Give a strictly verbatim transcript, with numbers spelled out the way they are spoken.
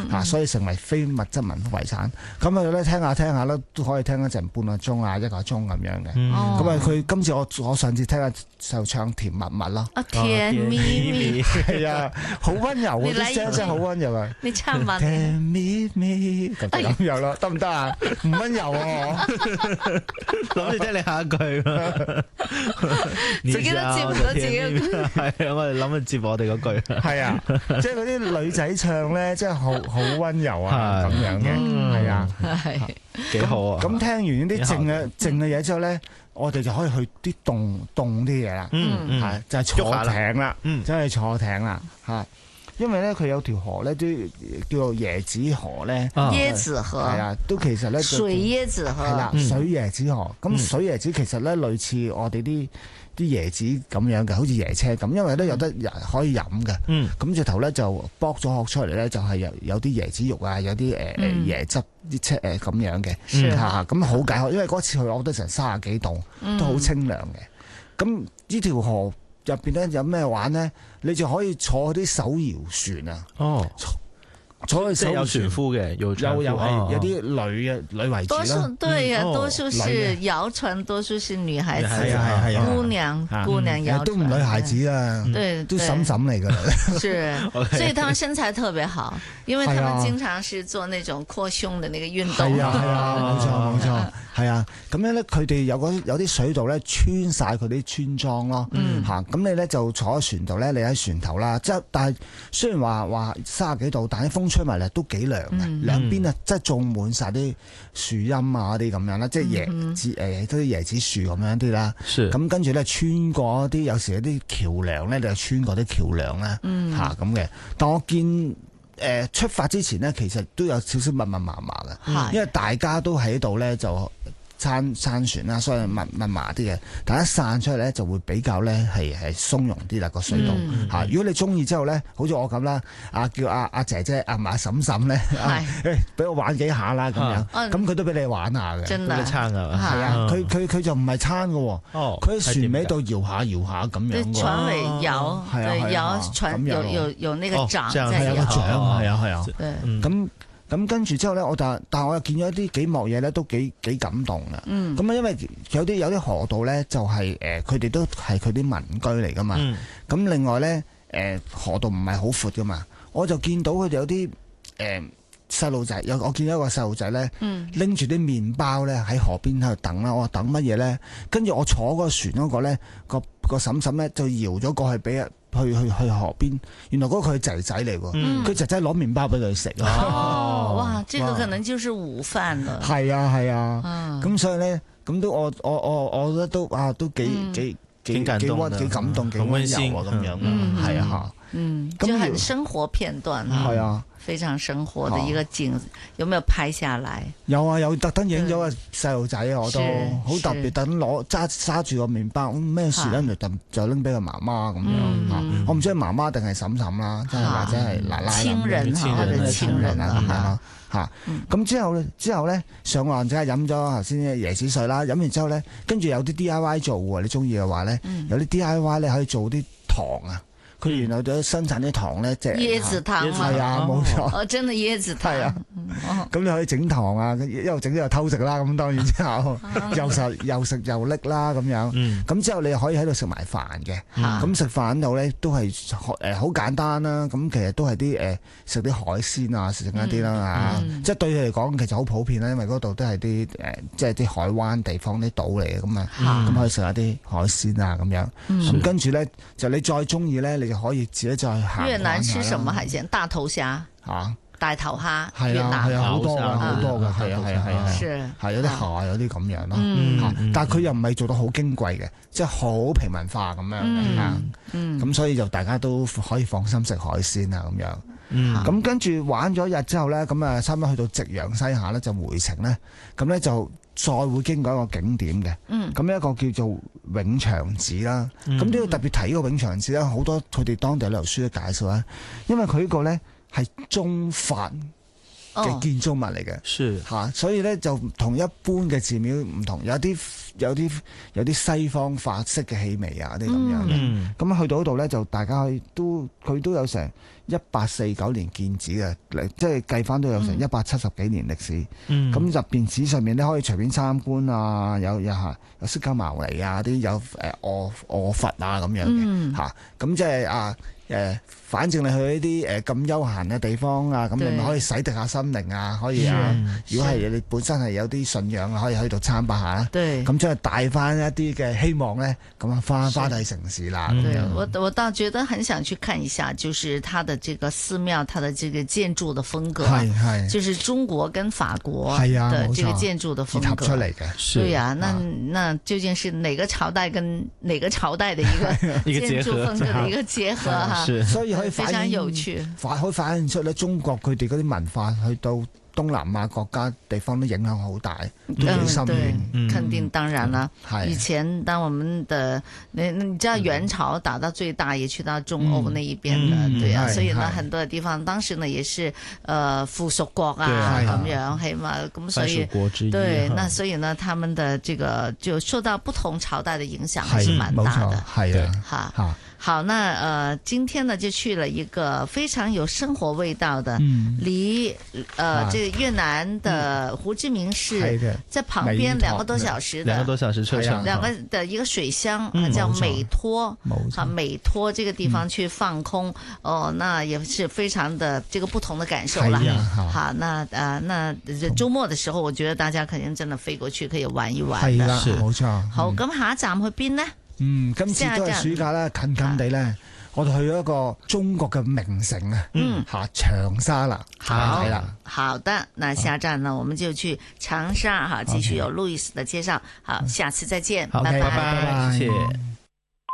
嚇、啊，所以成為非物質文化遺產。咁啊咧聽下聽下咧，都可以聽一陣半個鐘啊，一個鐘咁樣嘅。咁啊佢今次我我上次聽下就唱甜蜜蜜咯。 啊甜蜜蜜， 係啊，好溫柔啊，啲聲真係好溫柔啊。 你唱嘛？ 甜蜜蜜咁咁樣咯，得唔得啊？唔溫柔啊， 諗住聽你下一句咯。 自己都接唔到自己。 係啊，我哋諗住接我哋嗰句。 係啊，即係嗰啲女仔唱咧，即係好好溫柔啊，咁樣嘅，係啊， 係幾好啊。 咁聽完啲靜嘅靜嘅嘢之後咧，我哋就可以去啲凍凍啲嘢啦， 嗯係就係坐艇啦，真係坐艇啦嚇。因為咧佢有條河咧，都叫做椰子河咧， 椰子河係啊，都其實咧水椰子河係啦，水椰子河。咁水椰子其實咧類似我哋啲啲椰子咁樣嘅，好似椰車咁，因為咧有得可以飲嘅。咁直頭咧就剝咗殼出嚟咧，就係有有啲椰子肉啊，有啲誒誒椰汁啲車誒咁樣嘅嚇。咁好解渴，因為嗰次去我覺得成三十幾度，都好清涼嘅。咁呢條河入邊咧有咩玩咧？你就可以坐啲手搖船啊！哦，坐去手搖船有船夫嘅，有有有係有啲女嘅女為主啦。 多數對啊，多數是搖船，多數是女孩子， 係啊係啊， 姑娘姑娘搖船都唔女孩子啊， 對， 都嬸嬸嚟噶啦。 是，所以他們身材特別好，因為他們經常是做那種擴胸的那個運動。 係啊係啊，冇錯冇錯，係啊。咁樣咧，佢哋有嗰有啲水道咧穿晒佢啲村莊咯。嚇，咁你咧就坐喺船度咧，你喺船頭啦。即係但係雖然話話三十幾度，但係風吹埋嚟都幾涼嘅。兩邊啊，即係種滿晒啲樹蔭啊啲咁樣啦，即係椰子誒，都啲椰子樹咁樣啲啦。咁跟住咧穿過啲有時有啲橋梁咧，你就穿過啲橋梁啦。嚇咁嘅。但我見誒出發之前咧，其實都有少少密密麻麻嘅，因為大家都喺度咧就撐撐船啦，所以密密麻啲嘅。但一散出嚟咧，就會比較咧係係鬆容啲啦個水道嚇。如果你中意之後咧，好似我咁啦，啊叫阿阿姐姐阿阿嬸嬸咧，誒俾我玩幾下啦咁樣，咁佢都俾你玩下嘅， 真係撐係嘛？ 係啊，佢佢佢就唔係撐嘅喎，佢喺船尾度搖下搖下咁樣。 船尾搖，對搖船有有有那個槳在搖， 係啊係啊，咁。咁跟住之後咧，我但但我又見咗一啲幾幕嘢咧，都幾幾感動嘅。咁啊、嗯，因為有啲有啲河道咧，就係誒佢哋都係佢啲民居嚟噶嘛。咁、嗯、另外咧，誒、呃、河道唔係好闊噶嘛，我就見到佢哋有啲誒細路仔，有我見到一個細路仔咧，拎住啲麵包咧喺河邊喺度等啦。我話等乜嘢咧？跟住我坐嗰個船嗰個咧，個個嬸嬸咧就搖咗過去俾去去去河邊，原來嗰個佢仔仔嚟喎，佢仔仔攞麵包俾佢食啊！ 哦，哇，這個可能就是午飯啦。 係啊係啊，咁所以咧，咁都我我我我覺得都啊都幾幾幾幾溫幾感動幾溫柔啊咁樣啊，係啊嚇， 嗯，就很生活片段啊， 係啊。 非常生活的一個景，有沒有拍下來？ 有啊，有特登影咗個細路仔啊，我都好特別，特登攞揸揸住個麵包，咩事咧就就拎俾個媽媽咁樣嚇。我唔知係媽媽定係嬸嬸啦，即係或者係奶奶親人嚇，或者親人啊咁樣咯嚇。咁之後咧，之後咧上岸即係飲咗頭先嘅椰子水啦，飲完之後咧，跟住有啲 D I Y 做喎，你中意嘅話咧，有啲 D I Y 咧可以做啲糖啊。佢原來都生產啲糖咧，即係椰子糖，係啊，冇錯。哦，真係椰子糖。係啊，咁你可以整糖啊，一路整又偷食啦，咁當然之後又食又食又拎啦咁樣。咁之後你可以喺度食埋飯嘅。咁食飯度咧都係誒好簡單啦。咁其實都係啲誒食啲海鮮啊，食一啲啦嚇。即係對佢嚟講其實好普遍啦，因為嗰度都係啲誒即係啲海灣地方啲島嚟嘅咁啊。咁可以食下啲海鮮啊咁樣。咁跟住咧就你再中意咧，你就可以自己再行。越南吃什麼海鮮？大頭蝦嚇，大頭蝦。係啊係啊，好多㗎好多㗎，係啊係啊係啊，係有啲蝦有啲咁樣咯。但係佢又唔係做到好矜貴嘅，即係好平民化咁樣嘅。咁所以就大家都可以放心食海鮮啊咁樣。咁跟住玩咗一日之後咧，咁啊差唔多去到夕陽西下咧，就回程咧。咁咧就再會經過一個景點嘅。咁一個叫做永祥寺啦，咁都要特別提呢個永祥寺啦，好多佢哋當地旅遊書都介紹啦，因為佢呢個咧係中法嘅建築物嚟嘅， 是嚇，所以咧就同一般嘅寺廟唔同，有啲有啲有啲西方法式嘅氣味啊啲咁樣嘅。 嗯咁去到嗰度咧，就大家可以都佢都有成一八四九年建址嘅，即係計翻都有成一百七十幾年歷史。 嗯咁入邊紙上面咧可以隨便參觀啊，有有嚇有釋迦牟尼啊，啲有誒臥臥佛啊咁樣嘅嚇。咁即係啊誒，反正你去呢啲誒咁休閒嘅地方啊，咁你咪可以洗滌下心靈啊，可以啊。如果係你本身係有啲信仰啊，可以去度參拜下啦。 對， 咁即係帶翻一啲嘅希望咧，咁啊翻翻去城市啦。咁對樣我我倒覺得很想去看一下，就是它的這個寺廟，它的這個建築的風格， 係係就是中國跟法國係啊的冇錯這個建築的風結合格出嚟嘅。 是對呀、那啊那究竟是哪個朝代跟哪個朝代的一個一個建結合築風格的一個結合哈？ 是所以可以非常反映有趣。 反可以反映出咧中國佢哋嗰啲文化去到東南亞國家地方都影響好大，都幾深對遠。， 嗯肯定當然啦。 係以前當我們的你你知道元朝打到最大，也去到中歐那一邊的， 嗯對啊， 係所以呢係很多的地方當時呢也是呃附屬國啊對啊咁樣係嘛，咁所藩屬以國之一對， 哈那所以呢他們的這個就受到不同朝代的影響還係是蠻冇錯大的， 係啊哈。 嚇。 好，那呃，今天呢就去了一個非常有生活味道的， 嗯離呃啊這個越南的胡志明市係嘅在旁邊美托兩個多小時的兩個多小時車程， 兩個的一個水鄉， 嗯叫冇錯美托， 冇錯啊，美托這個地方去放空，哦，那也是非常的這個不同的感受啦。 係啊嚇好，那啊、呃，那周末的時候，我覺得大家肯定真的飛過去可以玩一玩的。 係啦， 是冇錯。 好，咁下一站去邊呢？ 嗯，今次都係暑假啦，近近地咧，我哋去咗一個中國嘅名城啊， 嗯嚇長沙啦， 好係啦。 好的，那下站呢，我們就去長沙哈，繼續有路易斯的介紹。好，下次再見， OK， 拜拜拜，謝謝。